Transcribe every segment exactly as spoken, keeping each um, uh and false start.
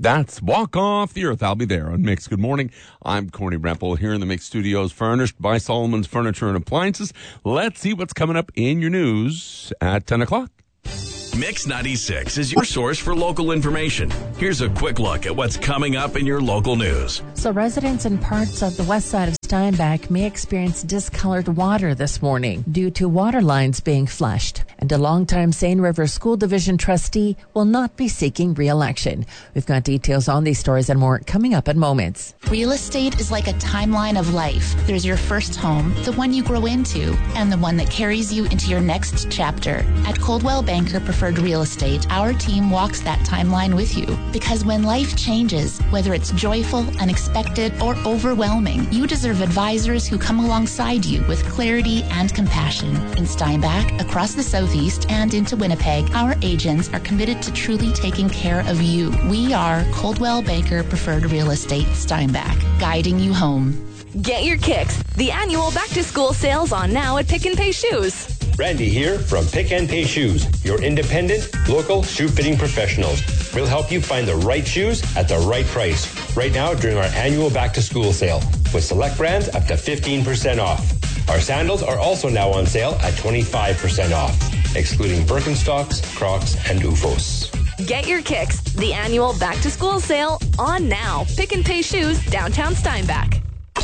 That's Walk Off the Earth. I'll be there on Mix. Good morning. I'm Corny Bremple here in the Mix Studios, furnished by Solomon's Furniture and Appliances. Let's see what's coming up in your news at ten o'clock. Mix ninety-six is your source for local information. Here's a quick look at what's coming up in your local news. So residents in parts of the west side of Steinbach may experience discolored water this morning due to water lines being flushed. And a longtime Seine River School Division trustee will not be seeking re-election. We've got details on these stories and more coming up in moments. Real estate is like a timeline of life. There's your first home, the one you grow into, and the one that carries you into your next chapter. At Coldwell Banker Preferred Real Estate, our team walks that timeline with you. Because when life changes, whether it's joyful, unexpected, or overwhelming, you deserve advisors who come alongside you with clarity and compassion. In Steinbach, across the Southeast, and into Winnipeg, our agents are committed to truly taking care of you. We are Coldwell Banker Preferred Real Estate Steinbach, guiding you home. Get your kicks. The annual back-to-school sales on now at Pick and Pay Shoes. Randy here from Pick and Pay Shoes, your independent, local shoe fitting professionals. We'll help you find the right shoes at the right price. Right now during our annual back-to-school sale, with select brands up to fifteen percent off. Our sandals are also now on sale at twenty-five percent off, excluding Birkenstocks, Crocs, and U F Os. Get your kicks. The annual back-to-school sale on now. Pick and Pay Shoes, downtown Steinbach.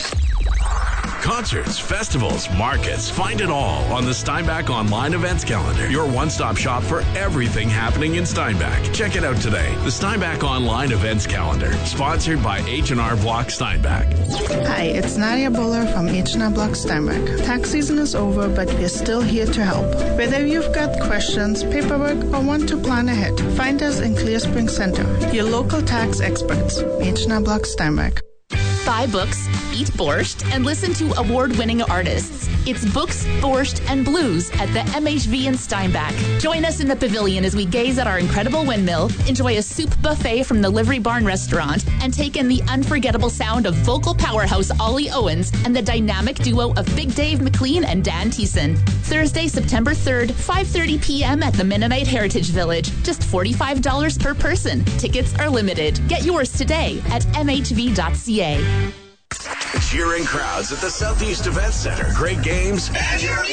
Concerts, festivals, markets, find it all on the Steinbach Online Events Calendar. Your one-stop shop for everything happening in Steinbach. Check it out today. The Steinbach Online Events Calendar, sponsored by H and R Block Steinbach. Hi, it's Nadia Buller from H and R Block Steinbach. Tax season is over, but we're still here to help. Whether you've got questions, paperwork, or want to plan ahead, find us in Clear Spring Center, your local tax experts. H and R Block Steinbach. Buy books, eat borscht, and listen to award-winning artists. It's Books, Borscht, and Blues at the M H V in Steinbach. Join us in the pavilion as we gaze at our incredible windmill, enjoy a soup buffet from the Livery Barn restaurant, and take in the unforgettable sound of vocal powerhouse Ollie Owens and the dynamic duo of Big Dave McLean and Dan Thiessen. Thursday, September third, five thirty p.m. at the Mennonite Heritage Village. Just forty-five dollars per person. Tickets are limited. Get yours today at m h v dot c a. Cheering crowds at the Southeast Events Center. Great games.